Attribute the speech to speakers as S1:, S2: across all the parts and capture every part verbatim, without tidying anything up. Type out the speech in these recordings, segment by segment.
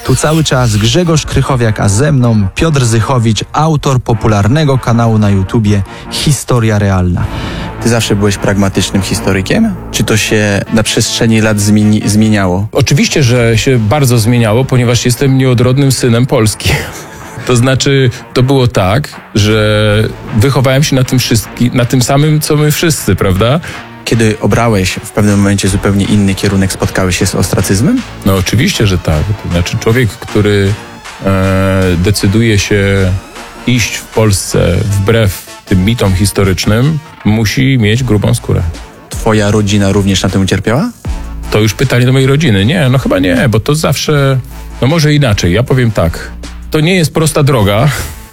S1: Tu cały czas Grzegorz Krychowiak, a ze mną Piotr Zychowicz, autor popularnego kanału na YouTubie Historia Realna. Ty zawsze byłeś pragmatycznym historykiem? Czy to się na przestrzeni lat zmieni- zmieniało?
S2: Oczywiście, że się bardzo zmieniało, ponieważ jestem nieodrodnym synem Polski. To znaczy, to było tak, że wychowałem się na tym wszystkim, na tym samym, co my wszyscy, prawda?
S1: Kiedy obrałeś w pewnym momencie zupełnie inny kierunek, spotkałeś się z ostracyzmem?
S2: No oczywiście, że tak. To znaczy człowiek, który e, decyduje się iść w Polsce wbrew tym mitom historycznym, musi mieć grubą skórę.
S1: Twoja rodzina również na tym ucierpiała?
S2: To już pytanie do mojej rodziny. Nie, no chyba nie, bo to zawsze, no może inaczej. Ja powiem tak, to nie jest prosta droga.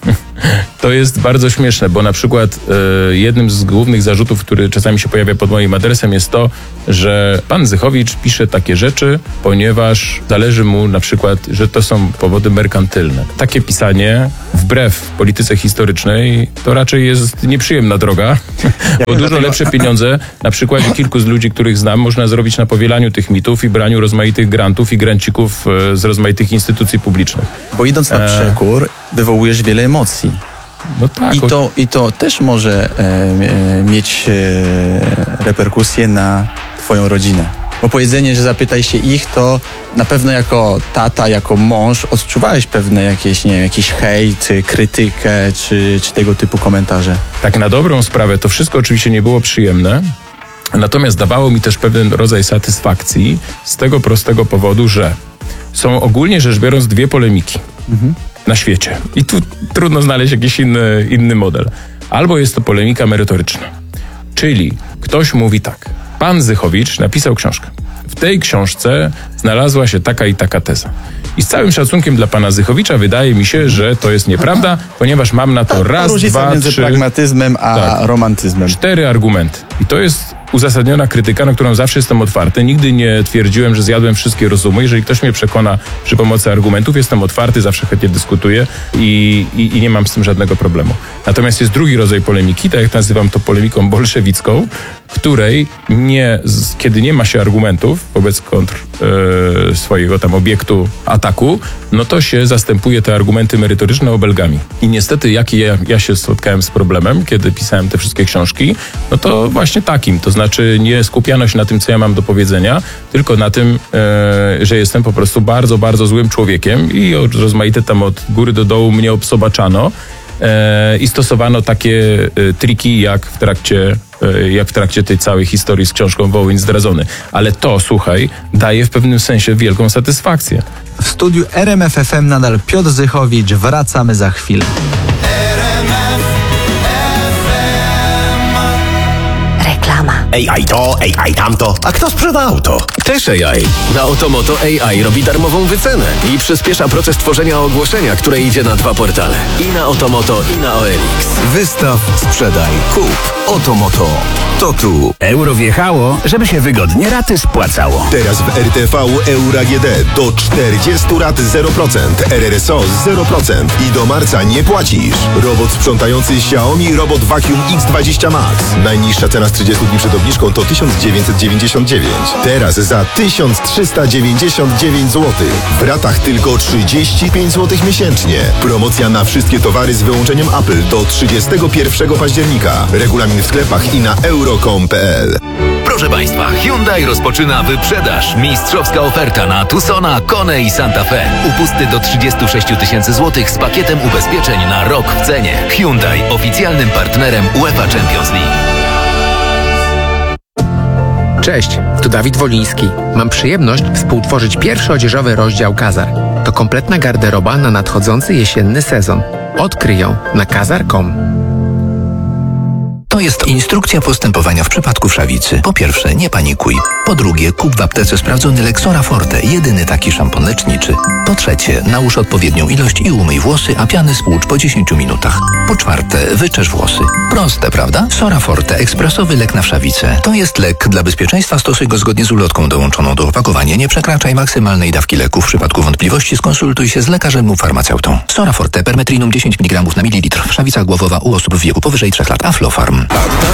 S2: To jest bardzo śmieszne, bo na przykład e, jednym z głównych zarzutów, który czasami się pojawia pod moim adresem, jest to, że pan Zychowicz pisze takie rzeczy, ponieważ zależy mu na przykład, że to są powody merkantylne. Takie pisanie, wbrew polityce historycznej, to raczej jest nieprzyjemna droga, bo dużo lepsze pieniądze, na przykładzie kilku z ludzi, których znam, można zrobić na powielaniu tych mitów i braniu rozmaitych grantów i grancików e, z rozmaitych instytucji publicznych.
S1: Bo idąc na przekór, wywołujesz wiele emocji.
S2: No tak.
S1: I to, I to też może e, e, mieć e, reperkusje na twoją rodzinę. Bo powiedzenie, że zapytaj się ich, to na pewno jako tata, jako mąż odczuwałeś pewne jakieś, nie wiem, jakiś hejt, krytykę, czy, czy tego typu komentarze.
S2: Tak na dobrą sprawę, to wszystko oczywiście nie było przyjemne, natomiast dawało mi też pewien rodzaj satysfakcji z tego prostego powodu, że są ogólnie rzecz biorąc dwie polemiki. Mhm. Na świecie. I tu trudno znaleźć jakiś inny, inny model. Albo jest to polemika merytoryczna. Czyli ktoś mówi tak. Pan Zychowicz napisał książkę. W tej książce znalazła się taka i taka teza. I z całym szacunkiem dla pana Zychowicza wydaje mi się, że to jest nieprawda, ponieważ mam na to raz,
S1: różnica
S2: dwa,
S1: między
S2: trzy...
S1: pragmatyzmem a
S2: tak,
S1: romantyzmem.
S2: Cztery argumenty. I to jest uzasadniona krytyka, na którą zawsze jestem otwarty. Nigdy nie twierdziłem, że zjadłem wszystkie rozumy. Jeżeli ktoś mnie przekona przy pomocy argumentów, jestem otwarty, zawsze chętnie dyskutuję i, i, i nie mam z tym żadnego problemu. Natomiast jest drugi rodzaj polemiki, tak jak nazywam to polemiką bolszewicką, której nie, kiedy nie ma się argumentów wobec kontr e, swojego tam obiektu ataku, no to się zastępuje te argumenty merytoryczne obelgami. I niestety, jaki ja, ja się spotkałem z problemem, kiedy pisałem te wszystkie książki, no to właśnie takim. To znaczy nie skupiano się na tym, co ja mam do powiedzenia, tylko na tym, e, że jestem po prostu bardzo, bardzo złym człowiekiem i o rozmaite tam od góry do dołu mnie obsobaczano e, i stosowano takie e, triki, jak w trakcie e, jak w trakcie tej całej historii z książką Wołyń zdradzony. Ale to, słuchaj, daje w pewnym sensie wielką satysfakcję.
S1: W studiu R M F F M nadal Piotr Zychowicz. Wracamy za chwilę.
S3: A I to, A I tamto. A kto sprzeda auto?
S4: Też A I. Na Otomoto A I robi darmową wycenę i przyspiesza proces tworzenia ogłoszenia, które idzie na dwa portale. I na Otomoto, i na O L X.
S3: Wystaw, sprzedaj, kup. Otomoto. To tu.
S5: Euro wjechało, żeby się wygodnie raty spłacało.
S6: Teraz w R T V Euro A G D do czterdziestu rat zero procent, R R S O zero procent i do marca nie płacisz. Robot sprzątający Xiaomi Robot Vacuum X dwadzieścia Max. Najniższa cena z trzydziestu dni przed obniżką to tysiąc dziewięćset dziewięćdziesiąt dziewięć. Teraz za tysiąc trzysta dziewięćdziesiąt dziewięć złotych. W ratach tylko trzydzieści pięć złotych miesięcznie. Promocja na wszystkie towary z wyłączeniem Apple do trzydziestego pierwszego października. Regulamin w sklepach i na euro kropka com kropka p l.
S7: Proszę Państwa, Hyundai rozpoczyna wyprzedaż. Mistrzowska oferta na Tucsona, Kone i Santa Fe. Upusty do trzydziestu sześciu tysięcy złotych z pakietem ubezpieczeń na rok w cenie. Hyundai, oficjalnym partnerem UEFA Champions League.
S8: Cześć, tu Dawid Woliński. Mam przyjemność współtworzyć pierwszy odzieżowy rozdział Kazar. To kompletna garderoba na nadchodzący jesienny sezon. Odkryj ją na kazar kropka com.
S3: To jest instrukcja postępowania w przypadku wszawicy. Po pierwsze, nie panikuj. Po drugie, kup w aptece sprawdzony Lexora Forte, jedyny taki szampon leczniczy. Po trzecie, nałóż odpowiednią ilość i umyj włosy, a piany spłucz po dziesięciu minutach. Po czwarte, wyczesz włosy. Proste, prawda? Sora Forte, ekspresowy lek na wszawicę. To jest lek. Dla bezpieczeństwa stosuj go zgodnie z ulotką dołączoną do opakowania. Nie przekraczaj maksymalnej dawki leku. W przypadku wątpliwości skonsultuj się z lekarzem lub farmaceutą. Sora Forte, permetrinum dziesięć miligramów na mililitr. Wszawica głowowa u osób w wieku powyżej trzech lat. Aflofarm.